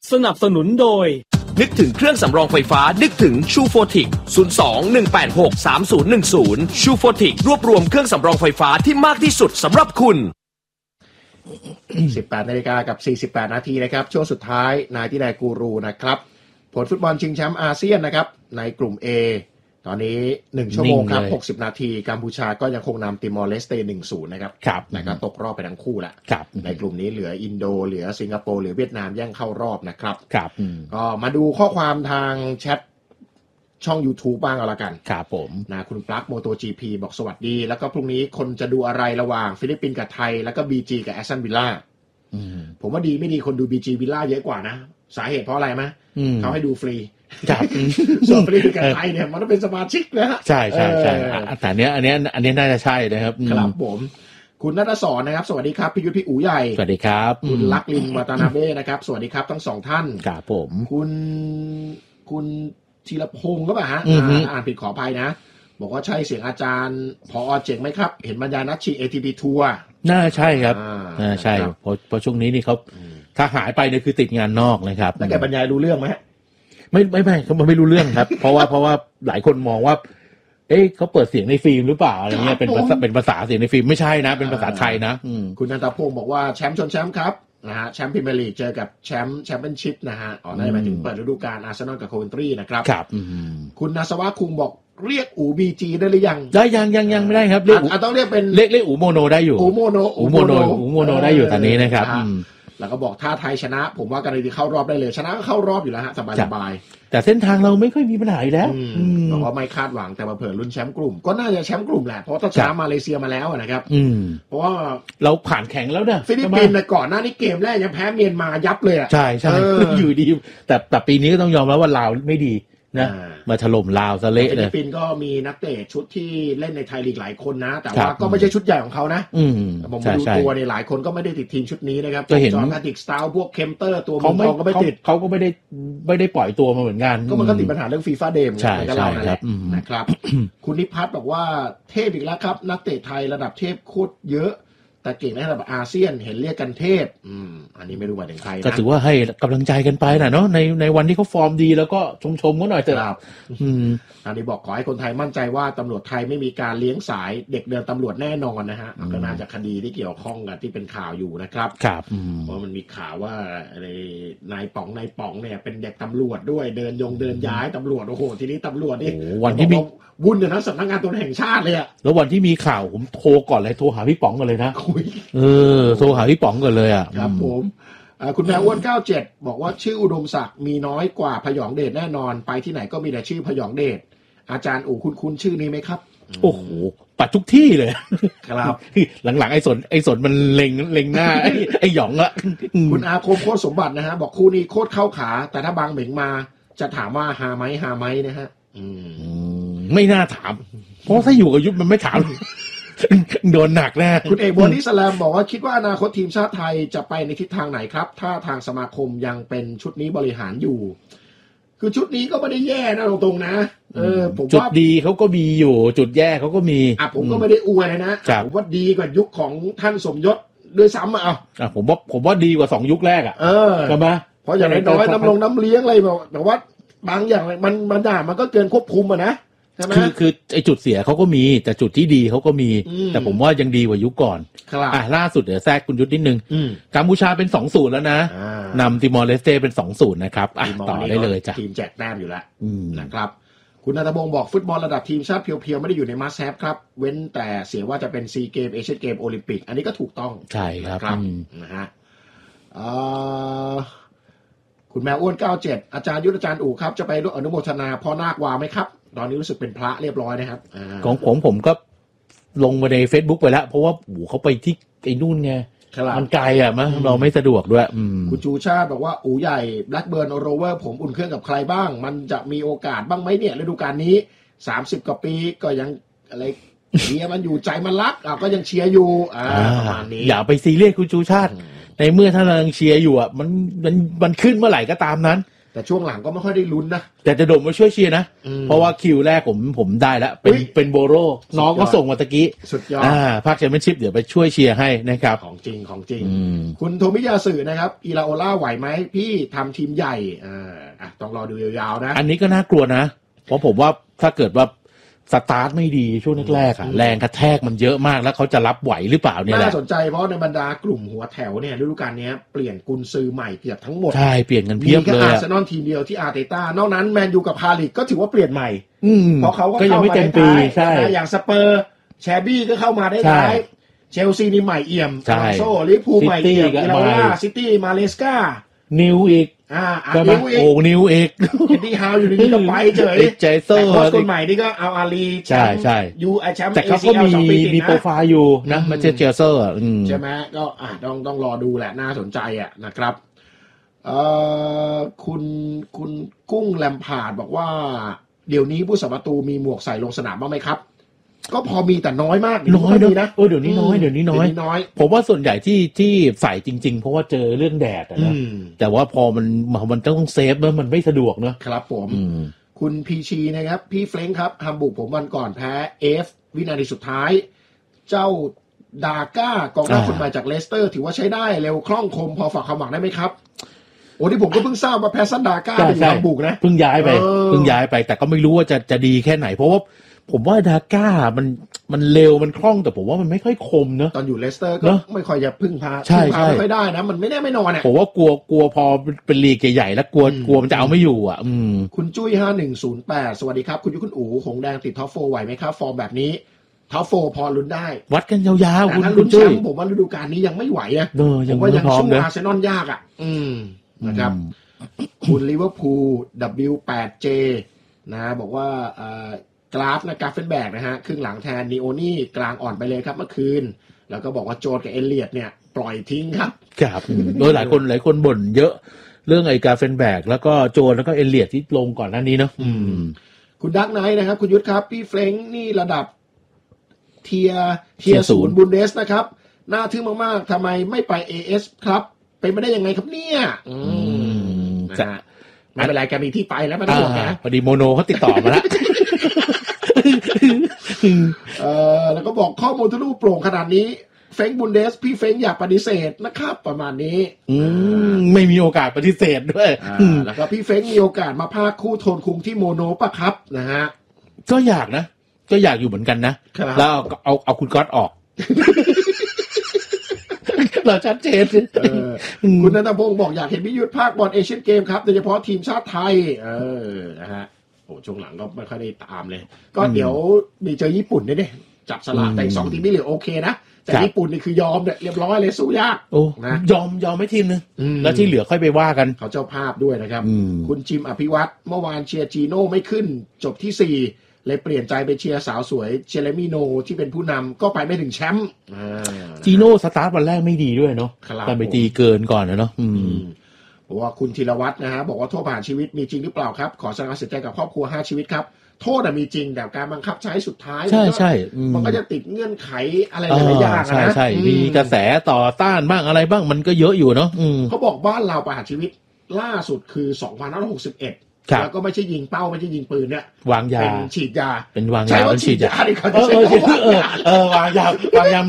สนับสนุนโดยนึกถึงเครื่องสำรองไฟฟ้านึกถึงชูโฟติก02-186-3010ชูโฟติกรวบรวมเครื่องสำรองไฟฟ้าที่มากที่สุดสำหรับคุณ 18 นาฬิกากับ 48 นาทีนะครับช่วงสุดท้ายนายที่ได้กูรูนะครับผลฟุตบอลชิงแชมป์อาเซียนนะครับในกลุ่ม A ตอนนี้1ชั่วโมงครับ60นาทีกัมพูชาก็ยังคงนำติมอร์เลสเต 1-0 นะครับนะครับตกรอบไปทั้งคู่แล้วในกลุ่มนี้เหลืออินโดเหลือสิงคโปร์เหลือเวียดนามแย่งเข้ารอบนะครับก็มาดูข้อความทางแชทช่อง YouTube บ้างเอาละกันครับผมนะคุณปลั๊กโมโต GP บอกสวัสดีแล้วก็พรุ่งนี้คนจะดูอะไรระหว่างฟิลิปปินส์กับไทยแล้วก็ BG กับแอสตันวิลล่าผมว่าดีไม่ดีคนดู BG วิลล่าเยอะกว่านะสาเหตุเพราะอะไรมั้ยเขาให้ดูฟรีครับส่วนฟิลิปปินส์กับไทยเนี่ยมันต้องเป็นสมาชิกนะฮะใช่ๆๆแต่อันนี้น่าจะใช่นะครับครับผมคุณณัฐศรนะครับสวัสดีครับพี่ยุทธพี่อู๋ใหญ่สวัสดีครับคุณลักลินวัตนาเบ้นะครับสวัสดีครับทั้งสองท่านครับผมคุณธีรพงศ์ก็ป่ะฮะอ่านผิดขออภัยนะบอกว่าใช่เสียงอาจารย์ผอ.เจ๋งไหมครับเห็นบรรยายนัดชิง ATP ทัวร์น่าใช่ครับน่าใช่เพราะช่วงนี้นี่เขาถ้าหายไปเนี่ยคือติดงานนอกนะครับแล้วแกบรรยายรู้เรื่องไหมไม่เขาไม่รู้เรื่องครับเพราะว่าหลายคนมองว่าเขาเปิดเสียงในฟิล์มหรือเปล่าอะไรเงี้ยเป็นภาษาเสียงในฟิล์มไม่ใช่นะเป็นภาษาไทยนะคุณนันทพงศ์บอกว่าแชมป์ชนแชมป์ครับนะฮะแชมป์พรีเมียร์ลีกเจอกับแชมป์แชมเปี้ยนชิพนะฮะน่าจะหมายถึงเปิดฤดูกาลอาร์เซนอลกับโคเวนทรีนะครับครับคุณนาสวะคุงบอกเรียกอูบีจีได้หรือยังได้ยังไม่ได้ครับเรียกต้องเรียกเป็นเรียกอูโมโนได้อยู่อูโมโนได้อยู่ตอนนี้นะครับแล้วก็บอกถ้าไทยชนะผมว่าการันตีเข้ารอบได้เลยชนะก็เข้ารอบอยู่แล้วฮะสบายแต่เส้นทางเราไม่ค่อยมีปัญหาอยู่แล้วบอกว่าไม่คาดหวังแต่มาเผื่อลุ้นแชมป์กลุ่มก็น่าจะแชมป์กลุ่มแหละเพราะถ้าชนะมาเลเซียมาแล้วนะครับเพราะว่าเราผ่านแข่งแล้วเนี่ยฟิลิปปินส์ก่อนหน้านี้เกมแรกยังแพ้เมียนมายับเลยอ่ะใช่อยู่ดีแต่ปีนี้ก็ต้องยอมรับว่าลาวไม่ดีนะมาถล่มลาวซะเละเลยฟิลิปปินส์ก็มีนักเตะชุดที่เล่นในไทยลีกหลายคนนะแต่ว่าก็ไม่ใช่ชุดใหญ่ของเขานะผมดูตัวในหลายคนก็ไม่ได้ติดทีมชุดนี้นะครับจอห์นแพทริกสตาวพวกเคมเตอร์ตัวเมืองทองก็ไม่ติดเขาก็ไม่ได้ปล่อยตัวมาเหมือนกันก็มันก็ติดปัญหาเรื่องฟีฟ่าเดย์ใช่ก็เล่านั่นแหละนะครับคุณนิพัฒน์บอกว่าเทพอีกแล้วครับนักเตะไทยระดับเทพโคตรเยอะแต่เก่งในระดับอาเซียนเห็นเรียกกันเทพอันนี้ไม่รู้ว่าถึงใครนะก็ถือว่าให้กำลังใจกันไปนะเนาะในวันที่เขาฟอร์มดีแล้วก็ชมก็หน่อยเถอะอันนี้บอกขอให้คนไทยมั่นใจว่าตำรวจไทยไม่มีการเลี้ยงสายเด็กเดินตำรวจแน่นอนนะฮะก็น่าจะคดีที่เกี่ยวข้องกับที่เป็นข่าวอยู่นะครับเพราะมันมีข่าวว่านายป๋องเนี่ยเป็นเด็กตำรวจด้วยเดินย้ายตำรวจโอ้โหทีนี้ตำรวจนี่วันที่มีวุ่นอยู่นะสำนักงานตำรวจแห่งชาติเลยอะแล้ววันที่มีข่าวผมโทรก่อนเลยโทรหาพี่ป๋องก่อนเลยนะโทรหาพี่ป๋องก่อนเลยอ่ะครับผมคุณแมวอ้วน97บอกว่าชื่ออุดมศักดิ์มีน้อยกว่าพยองเดชแน่นอนไปที่ไหนก็มีแต่ชื่อพยองเดชอาจารย์อู๋คุ้นชื่อนี้ไหมครับโอ้โหปัดทุกที่เลยครับหลังๆไอ้สนมันเล็งหน้าไอ้หยองอะคุณอาคมโคตรสมบัตินะฮะบอกคู่นี้โคตรเข้าขาแต่ถ้าบางเหม่งมาจะถามว่าหาไหมนะฮะไม่น่าถามเพราะถ้าอยู่กับยุทธมันไม่ถามโดนหนักแน่คุณเอกบอดี้สแลมบอกว่าคิดว่าอนาคตทีมชาติไทยจะไปในทิศทางไหนครับถ้าทางสมาคมยังเป็นชุดนี้บริหารอยู่คือชุดนี้ก็ไม่ได้แย่นะตรงๆนะผมว่าจุดดีเขาก็มีอยู่จุดแย่เขาก็มีผมก็ไม่ได้อวยนะผมว่าดีกว่ายุคของท่านสมยศด้วยซ้ำผมว่าดีกว่า2ยุคแรกใช่ไหมเพราะอย่างน้อยน้ำเลี้ยงอะไรแบบว่าบางอย่างมันก็เกินควบคุมนะคือไอ้จุดเสียเขาก็มีแต่จุดที่ดีเขาก็มีแต่ผมว่ายังดีกว่ายุคก่อนล่าสุดเดี๋ยวแทรกคุณยุทธนิดนึงกัมพูชาเป็น 2-0 แล้วนะนำติมอร์เลสเตเป็น 2-0 นะครับต่อได้เลยจ้ะทีมแจกแต้มอยู่แล้วนะครับคุณณัฐพงศ์บอกฟุตบอลระดับทีมชาติเพียวๆไม่ได้อยู่ในมัสแฮปครับเว้นแต่เสียว่าจะเป็นซีเกมเอเชียนเกมโอลิมปิกอันนี้ก็ถูกต้องใช่ครับนะฮะคุณแมวอ้วน97อาจารย์ยุทธอาจารย์อู๋ครับจะไปร่วมอนุโมทนาพ่อนาควาไหมครับตอนนี้รู้สึกเป็นพระเรียบร้อยนะครับของผมก็ลงมาใน Facebook ไปแล้วเพราะว่าเขาไปที่ไอ้นู่นไงมันไกลมั้งเราไม่สะดวกด้วยคุณชูชาติบอกว่าอู๋ใหญ่แบล็คเบิร์นโรเวอร์ผมอุ่นเครื่องกับใครบ้างมันจะมีโอกาสบ้างไหมเนี่ยฤดูกาลนี้30กว่าปีก็ยังอะไรเชียร์มันอยู่ใจมันรักก็ยังเชียร์อยู่ประมาณนี้อย่าไปซีเรียสคุณชูชาติในเมื่อถ้าเรายังเชียร์อยู่มันขึ้นเมื่อไหร่ก็ตามนั้นแต่ช่วงหลังก็ไม่ค่อยได้ลุ้นนะแต่จะโดดมาช่วยเชียร์นะเพราะว่าคิวแรกผมได้แล้วเป็นโบโรน้องก็ส่งมาตะกี้สุดยอดภาคแชมเปี้ยนชิพเดี๋ยวไปช่วยเชียร์ให้นะครับของจริงคุณโทมิยาสึนะครับอิราโอล่าไหวไหมพี่ทำทีมใหญ่ต้องรอดูยาวๆนะอันนี้ก็น่ากลัวนะเพราะผมว่าถ้าเกิดว่าสตาร์ทไม่ดีช่วงแรกๆแรงกระแทกมันเยอะมากแล้วเขาจะรับไหวหรือเปล่าเนี่ยแหละน่าสนใจเพราะในบรรดากลุ่มหัวแถวเนี่ยฤดูกาลนี้เปลี่ยนกุนซือใหม่เกือบทั้งหมดใช่เปลี่ยนกันเพียบเลยมีแค่อาร์เซนอลทีมเดียวที่อาร์เตต้านอกนั้นแมนยูกับพาลิกก็ถือว่าเปลี่ยนใหม่เพราะเขาก็ยังไม่เต็มปีใช่อย่างสเปอร์แชบี้ก็เข้ามาได้ท้ายเชลซีนี่ใหม่เอี่ยมโซ่ลิเวอร์พูลใหม่เอี่ยมอิราโอล่าซิตี้มาเลสกานิวอีกนิวอีกนิวอีกเอ็ดดี้ฮาวอยู่ในนี้ก็ไปเฉยใจเซอร์คนใหม่นี่ก็เอาอาลีใช่ยูแชมป์แต่เขาก็มีโปรไฟล์อยู่นะมาเจอเซอร์ใช่ไหมก็ต้องรอดูแหละน่าสนใจนะครับคุณกุ้งแลมพาร์ดบอกว่าเดี๋ยวนี้ผู้สัมประตูมีหมวกใส่ลงสนามบ้างไหมครับก็พอมีแต่น้อยมากน้อยนะเดี๋ยวนี้น้อยผมว่าส่วนใหญ่ที่ใส่จริงๆเพราะว่าเจอเรื่องแดดนะแต่ว่าพอมันต้องเซฟแล้วมันไม่สะดวกเนอะครับผมคุณพีชีนะครับพี่เฟลงครับฮัมบูร์กผมวันก่อนแพ้วินาทีสุดท้ายเจ้าดาก้ากองหน้าคนใหม่จากเลสเตอร์ถือว่าใช้ได้เร็วคล่องคมพอฝากความหวังได้ไหมครับโอ้ที่ผมก็เพิ่งทราบว่าแพสซันดาก้าไปอยู่ฮัมบูร์กนะเพิ่งย้ายไปแต่ก็ไม่รู้ว่าจะดีแค่ไหนเพราะว่าผมว่าดาก้ามันเร็วมันคล่องแต่ผมว่ามันไม่ค่อยคมเนอะตอนอยู่เลสเตอร์ก็ไม่ค่อยจะพึ่งพาไม่ค่อยได้นะมันไม่แน่ไม่นอนผมว่ากลัวพอเป็นลีกใหญ่ๆแล้วกลัวมันจะเอาไม่อยู่คุณจุ้ย5108สวัสดีครับคุณยุคุณอู๋หงแดงติดท็อป4ไหวไหมครับฟอร์มแบบนี้ท็อป4พอลุ้นได้วัดกันยาวๆคุณจุ้ยผมว่าฤดูกาลนี้ยังไม่ไหวนะผมว่ายังสู้อาร์เซนอลยากนะครับคุณลิเวอร์พูล W8J นะบอกว่ากราฟนะกราฟเฟนแบกนะฮะครึ่งหลังแทนนีโอนี่กลางอ่อนไปเลยครับเมื่อคืนแล้วก็บอกว่าโจนกับเอเลียดเนี่ยปล่อยทิ้งครับโดยหลายคนบ่นเยอะเรื่องไอ้กราฟเฟนแบกแล้วก็โจนแล้วก็เอเลียดที่ลงก่อนหน้านี้เนาะคุณดักไนท์นะครับคุณยุทธครับพี่เฟลงนี่ระดับเทีย0บุนเดสนะครับน่าทึ่งมากๆทำไมไม่ไป AS ครับเป็นไม่ได้ยังไงครับเนี่ยไม่เป็นไรแกมีที่ไปแล้วไม่ต้องห่วงนะพอดีโมโนเขาติดต่อมาแล้วแล้วก็บอกข้อมูลทะลุโปร่งขนาดนี้เฟงบุนเดสพี่เฟงอยากปฏิเสธนะครับประมาณนี้ไม่มีโอกาสปฏิเสธด้วยแล้วก็พี่เฟงมีโอกาสมาพากคู่โทนคุงที่โมโนป่ะครับนะฮะก็อยากนะก็อยากอยู่เหมือนกันนะแล้วเอาคุณก๊อตออกเราชัดเจนคุณนันทพงศ์บอกอยากเห็นพิยุทธภาคบอลเอเชียนเกมครับโดยเฉพาะทีมชาติไทยนะฮะโอ้ช่วงหลังก็ไม่ค่อยได้ตามเลยก็เดี๋ยวมีเจอญี่ปุ่นเนี่ยจับสลากแต่2ทีมที่เหลือโอเคนะแต่ญี่ปุ่นนี่คือยอมเรียบร้อยเลยสู้ยากนะยอมไม่ทีมนึงแล้วที่เหลือค่อยไปว่ากันเขาเจ้าภาพด้วยนะครับคุณจิมอภิวัตรเมื่อวานเชียร์จีโน่ไม่ขึ้นจบที่4เลยเปลี่ยนใจไปเชียร์สาวสวยเจเรมิโนที่เป็นผู้นำก็ไปไม่ถึงแชมป์จีโน่สตาร์ทวันแรกไม่ดีด้วยเนาะแต่ไปตีเกินก่อนนะเนาะบอกว่าคุณธีรวัฒน์นะฮะบอกว่าโทษประหารชีวิตมีจริงหรือเปล่าครับขอแสดงความเสียใจกับครอบครัว5ชีวิตครับโทษมีจริงแต่การบังคับใช้สุดท้ายใช่มันก็จะติดเงื่อนไขอะไรหลายอย่างนะใช่มีกระแสต่อต้านบ้างอะไรบ้างมันก็เยอะอยู่เนาะเขาบอกบ้านเราประหารชีวิตล่าสุดคือ2561แล้วก็ไม่ใช่ยิงเป้าไม่ใช่ยิงปืนเนี่ยวางยาเป็นฉีดยาเป็นวางยาเป็นฉีดยาวางยาว